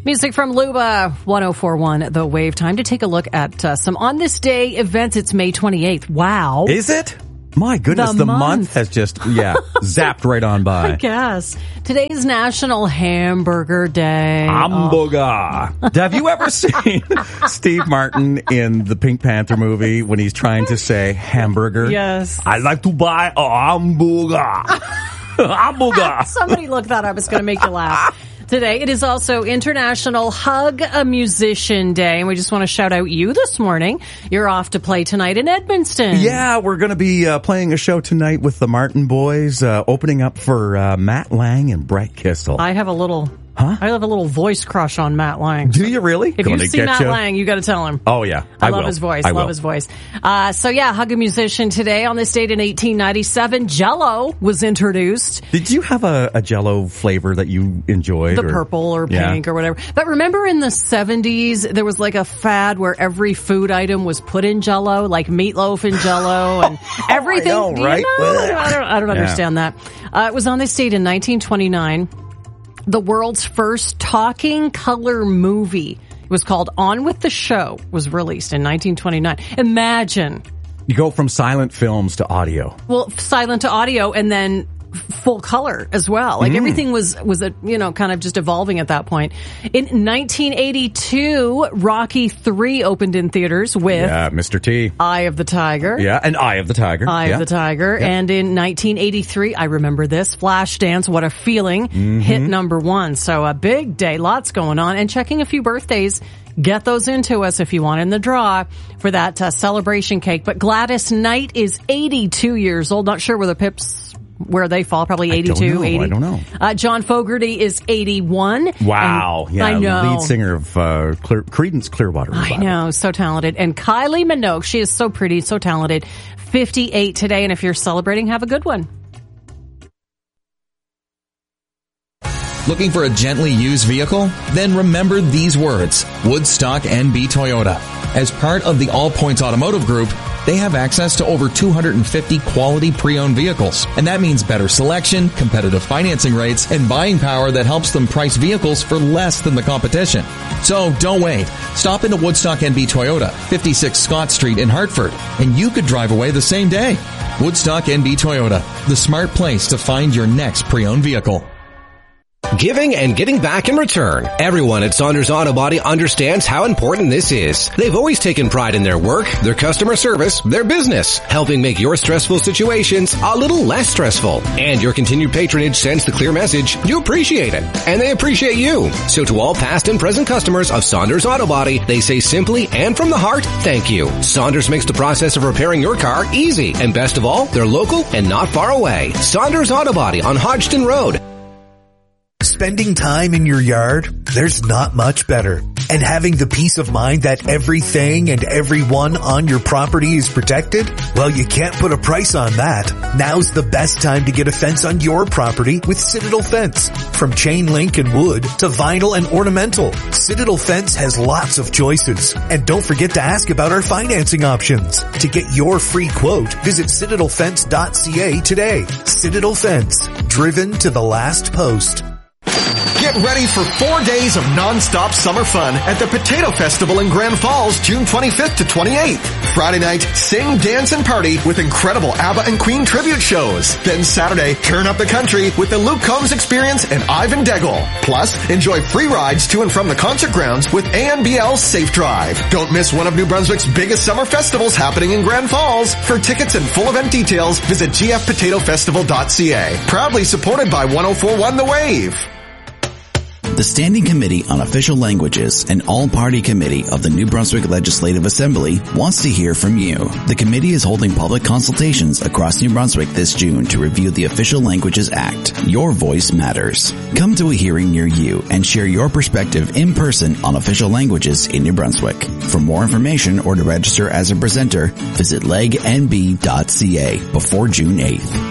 Music from Luba, 104.1 The Wave. Time to take a look at some On This Day events. It's May 28th. Wow. Is it? My goodness, the month has just, zapped right on by. I guess. Today's National Hamburger Day. Hamburger. Have you ever seen Steve Martin in the Pink Panther movie when he's trying to say hamburger? Yes. I'd like to buy a hamburger. Hamburger. Somebody look that up. It's going to make you laugh. Today, it is also International Hug a Musician Day, and we just want to shout out you this morning. You're off to play tonight in Edmundston. Yeah, we're going to be playing a show tonight with the Martin Boys, opening up for Matt Lang and Brett Kissel. I have a little voice crush on Matt Lang. Do you really? If you see Matt Lang, you got to tell him. Oh, yeah. I love his voice. Love his voice. Hug a Musician today. On this date in 1897, Jell-O was introduced. Did you have a Jell-O flavor that you enjoyed? The purple or pink or whatever. But remember in the 70s, there was like a fad where every food item was put in Jell-O, like meatloaf in Jell-O and everything. I know, right? I don't understand that. It was on this date in 1929. The world's first talking color movie. It was called On With the Show, was released in 1929. Imagine. You go from silent films to audio. Well, silent to audio and then full color as well. Like everything was kind of just evolving at that point. In 1982, Rocky III opened in theaters with Mr. T. Eye of the Tiger. Yeah, and Eye of the Tiger. Eye of the Tiger. Yeah. And in 1983, I remember this, Flashdance, What a Feeling, hit number 1. So a big day, lots going on. And checking a few birthdays. Get those into us if you want in the draw for that celebration cake. But Gladys Knight is 82 years old. Not sure where they fall, probably 82, 80. I don't know. John Fogerty is 81. Wow. I know. Lead singer of Creedence Clearwater Revival. I know. So talented. And Kylie Minogue, she is so pretty, so talented. 58 today. And if you're celebrating, have a good one. Looking for a gently used vehicle? Then remember these words, Woodstock NB Toyota. As part of the All Points Automotive Group, they have access to over 250 quality pre-owned vehicles. And that means better selection, competitive financing rates, and buying power that helps them price vehicles for less than the competition. So don't wait. Stop into Woodstock NB Toyota, 56 Scott Street in Hartford, and you could drive away the same day. Woodstock NB Toyota, the smart place to find your next pre-owned vehicle. Giving and getting back in return. Everyone at Saunders Auto Body understands how important this is. They've always taken pride in their work, their customer service, their business, helping make your stressful situations a little less stressful. And your continued patronage sends the clear message you appreciate it, and they appreciate you. So to all past and present customers of Saunders Auto Body, they say simply and from the heart, thank you. Saunders makes the process of repairing your car easy, and best of all, they're local and not far away. Saunders Auto Body on Hodgson Road. Spending time in your yard, there's not much better. And having the peace of mind that everything and everyone on your property is protected? Well, you can't put a price on that. Now's the best time to get a fence on your property with Citadel Fence. From chain link and wood to vinyl and ornamental, Citadel Fence has lots of choices. And don't forget to ask about our financing options. To get your free quote, visit citadelfence.ca today. Citadel Fence, driven to the last post. Get ready for 4 days of non-stop summer fun at the Potato Festival in Grand Falls, June 25th to 28th. Friday night, sing, dance, and party with incredible ABBA and Queen tribute shows. Then Saturday, turn up the country with the Luke Combs Experience and Ivan Degel. Plus, enjoy free rides to and from the concert grounds with ANBL's Safe Drive. Don't miss one of New Brunswick's biggest summer festivals happening in Grand Falls. For tickets and full event details, visit gfpotatofestival.ca. Proudly supported by 104.1 The Wave. The Standing Committee on Official Languages and All-Party Committee of the New Brunswick Legislative Assembly wants to hear from you. The committee is holding public consultations across New Brunswick this June to review the Official Languages Act. Your voice matters. Come to a hearing near you and share your perspective in person on official languages in New Brunswick. For more information or to register as a presenter, visit legnb.ca before June 8th.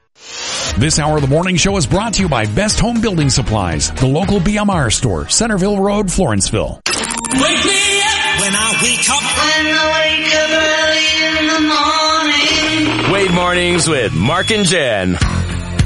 This hour of the morning show is brought to you by Best Home Building Supplies, the local BMR store, Centerville Road, Florenceville. Wake me up when I wake up. When I wake up early in the morning. Wave Mornings with Mark and Jen.